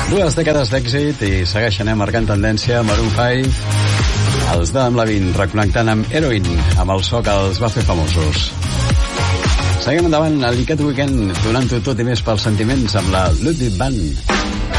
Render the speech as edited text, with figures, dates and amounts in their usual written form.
Dues dècades d'èxit i segueixen marcant tendència. Maroon 5, els d'Adam Levine reconnectant amb Heroin, amb el so que els va fer famosos. Seguim endavant aquest weekend donant-ho tot i més pels sentiments amb la Ludwig Band.